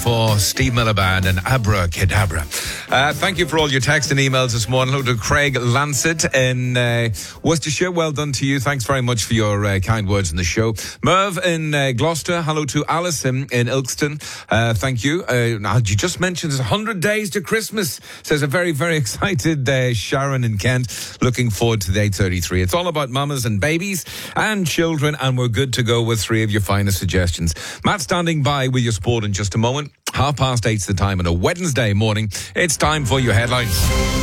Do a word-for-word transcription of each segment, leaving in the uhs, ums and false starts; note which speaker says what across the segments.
Speaker 1: For Steve Miller Band and Abracadabra. Uh, thank you for all your texts and emails this morning. Hello to Craig Lancet in uh, Worcestershire. Well done to you. Thanks very much for your uh, kind words in the show. Merv in uh, Gloucester. Hello to Alison in Ilkeston. Uh, thank you. Uh, now, you just mentioned it's one hundred days to Christmas. Says a very, very excited uh, Sharon in Kent. Looking forward to the eight thirty-three. It's all about mamas and babies and children, and we're good to go with three of your finest suggestions. Matt standing by with your sport in just a moment. Half past eight's the time on a Wednesday morning. It's time for your headlines.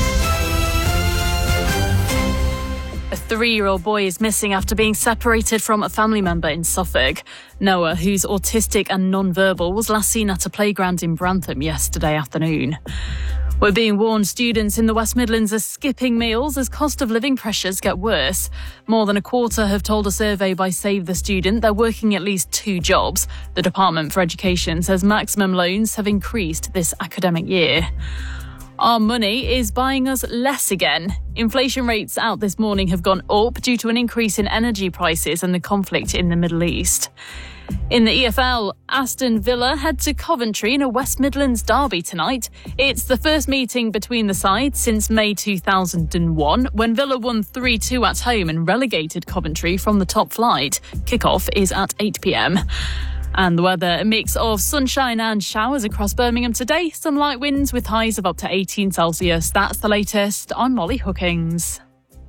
Speaker 2: A three-year-old boy is missing after being separated from a family member in Suffolk. Noah, who's autistic and non-verbal, was last seen at a playground in Brantham yesterday afternoon. We're being warned students in the West Midlands are skipping meals as cost of living pressures get worse. More than a quarter have told a survey by Save the Student they're working at least two jobs. The Department for Education says maximum loans have increased this academic year. Our money is buying us less again. Inflation rates out this morning have gone up due to an increase in energy prices and the conflict in the Middle East. In the E F L, Aston Villa head to Coventry in a West Midlands derby tonight. It's the first meeting between the sides since May two thousand one, when Villa won three two at home and relegated Coventry from the top flight. Kick-off is at eight p.m. And the weather, a mix of sunshine and showers across Birmingham today. Some light winds with highs of up to eighteen Celsius. That's the latest. I'm Molly Hookings.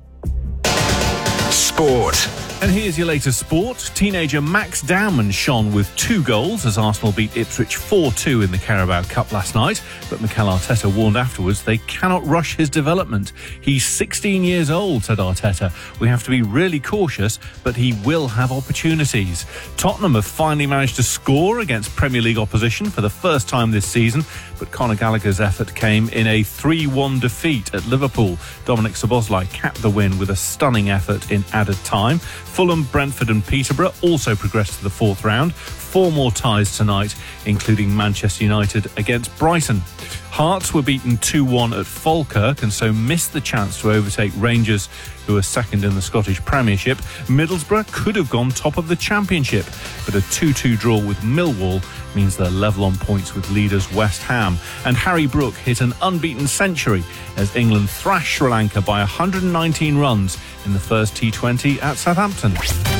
Speaker 3: Sport.
Speaker 4: And here's your latest sport. Teenager Max Dowman shone with two goals as Arsenal beat Ipswich four two in the Carabao Cup last night. But Mikel Arteta warned afterwards they cannot rush his development. He's sixteen years old, said Arteta. We have to be really cautious, but he will have opportunities. Tottenham have finally managed to score against Premier League opposition for the first time this season. But Conor Gallagher's effort came in a three one defeat at Liverpool. Dominic Szoboszlai capped the win with a stunning effort in added time. Fulham, Brentford and Peterborough also progressed to the fourth round. Four more ties tonight, including Manchester United against Brighton. Hearts were beaten two one at Falkirk and so missed the chance to overtake Rangers, who are second in the Scottish Premiership. Middlesbrough could have gone top of the Championship, but a two two draw with Millwall means they're level on points with leaders West Ham. And Harry Brook hit an unbeaten century as England thrashed Sri Lanka by one hundred nineteen runs in the first T twenty at Southampton.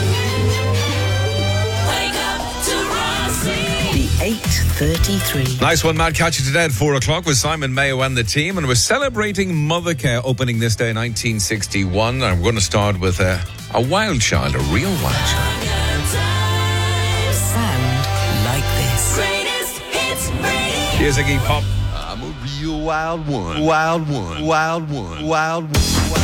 Speaker 3: eight thirty-three.
Speaker 1: Nice one, Matt. Catch you today at four o'clock with Simon Mayo and the team. And we're celebrating Mother Care opening this day in nineteen sixty-one. And we're going to start with a, a wild child, a real wild child.
Speaker 3: Sound like this.
Speaker 5: Greatest hits radio.
Speaker 1: Here's Iggy Pop.
Speaker 6: I'm a real wild one. Wild one. Wild one. Wild one.